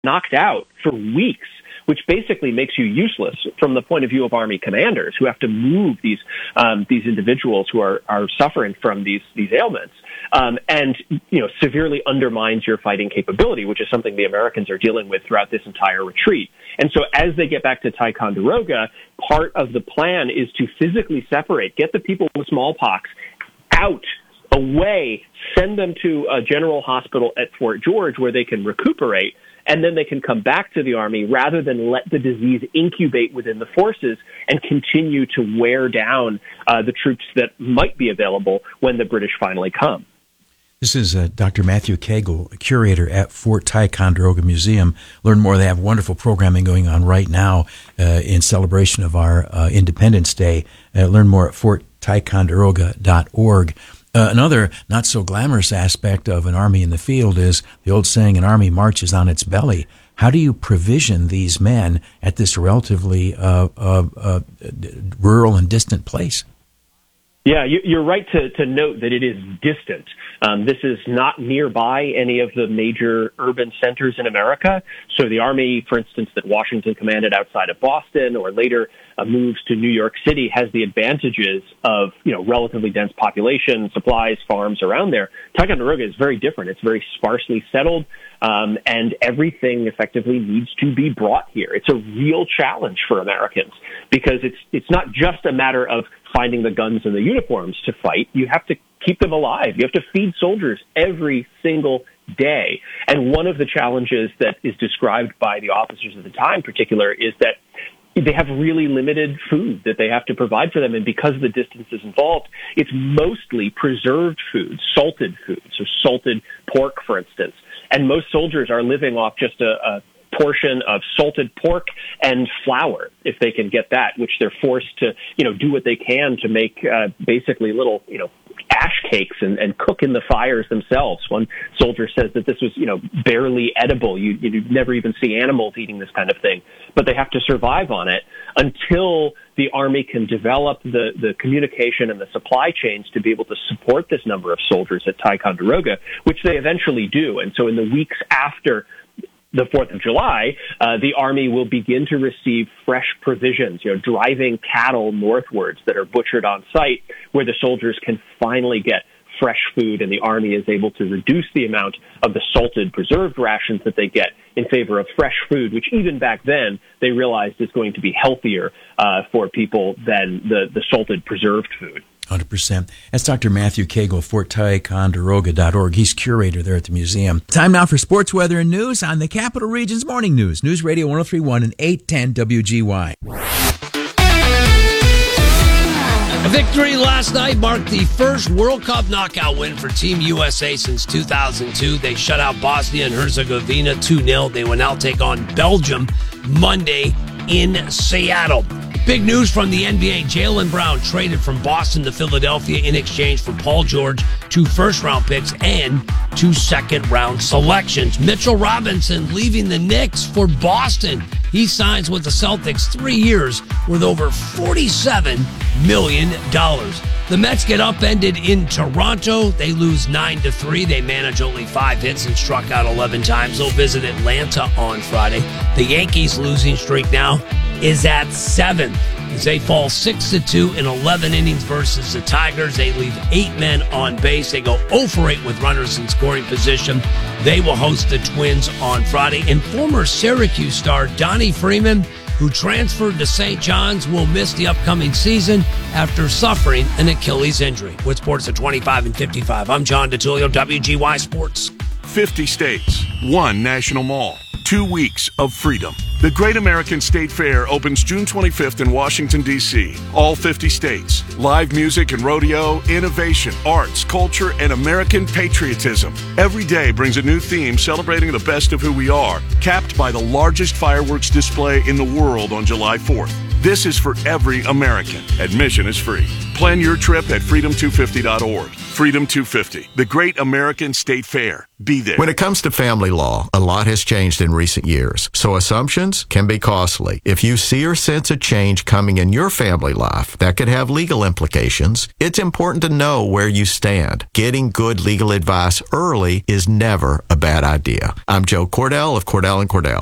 knocked out for weeks, which basically makes you useless from the point of view of Army commanders who have to move these individuals who are suffering from these ailments. And severely undermines your fighting capability, which is something the Americans are dealing with throughout this entire retreat. And so as they get back to Ticonderoga, part of the plan is to physically separate, get the people with smallpox out, away, send them to a general hospital at Fort George where they can recuperate, and then they can come back to the Army rather than let the disease incubate within the forces and continue to wear down the troops that might be available when the British finally come. This is Dr. Matthew Cagle, curator at Fort Ticonderoga Museum. Learn more. They have wonderful programming going on right now in celebration of our Independence Day. Learn more at fortticonderoga.org. Another not so glamorous aspect of an army in the field is the old saying, an army marches on its belly. How do you provision these men at this relatively rural and distant place? Yeah, you're right to note that it is distant. This is not nearby any of the major urban centers in America. So the Army, for instance, that Washington commanded outside of Boston or later moves to New York City has the advantages of, relatively dense population, supplies, farms around there. Ticonderoga is very different. It's very sparsely settled, and everything effectively needs to be brought here. It's a real challenge for Americans because it's not just a matter of finding the guns and the uniforms to fight. You have to keep them alive. You have to feed soldiers every single day. And one of the challenges that is described by the officers at the time in particular is that they have really limited food that they have to provide for them. And because of the distances involved, it's mostly preserved food, salted food. So salted pork, for instance. And most soldiers are living off just a portion of salted pork and flour, if they can get that, which they're forced to, do what they can to make basically little, ash cakes and cook in the fires themselves. One soldier says that this was, barely edible. You never even see animals eating this kind of thing, but they have to survive on it until the Army can develop the communication and the supply chains to be able to support this number of soldiers at Ticonderoga, which they eventually do. And so in the weeks after the 4th of July, the Army will begin to receive fresh provisions, driving cattle northwards that are butchered on site where the soldiers can finally get fresh food, and the Army is able to reduce the amount of the salted preserved rations that they get in favor of fresh food, which even back then they realized is going to be healthier for people than the salted preserved food. 100%. That's Dr. Matthew Cagle, fortticonderoga.org. He's curator there at the museum. Time now for sports, weather, and news on the Capital Region's Morning News. News Radio 103.1 and 810 WGY. A victory last night marked the first World Cup knockout win for Team USA since 2002. They shut out Bosnia and Herzegovina 2-0. They will now take on Belgium Monday in Seattle. Big news from the NBA. Jaylen Brown traded from Boston to Philadelphia in exchange for Paul George, 2 first-round picks, and 2 second-round selections. Mitchell Robinson leaving the Knicks for Boston. He signs with the Celtics 3 years worth over $47 million. The Mets get upended in Toronto. They lose 9-3. They manage only 5 hits and struck out 11 times. They'll visit Atlanta on Friday. The Yankees' losing streak now is at 7 as they fall 6-2 in 11 innings versus the Tigers. They leave 8 men on base. They go 0 for 8 with runners in scoring position. They will host the Twins on Friday. And former Syracuse star Donnie Freeman, who transferred to St. John's, will miss the upcoming season after suffering an Achilles injury. With sports at 25 and 55, I'm John DeTullio, WGY Sports. 50 states, 1 national mall, 2 weeks of freedom. The Great American State Fair opens June 25th in Washington, D.C. All 50 states. Live music and rodeo, innovation, arts, culture, and American patriotism. Every day brings a new theme celebrating the best of who we are, capped by the largest fireworks display in the world on July 4th. This is for every American. Admission is free. Plan your trip at freedom250.org. Freedom 250, the Great American State Fair. Be there. When it comes to family law, a lot has changed in recent years, so assumptions can be costly. If you see or sense a change coming in your family life that could have legal implications, it's important to know where you stand. Getting good legal advice early is never a bad idea. I'm Joe Cordell of Cordell & Cordell.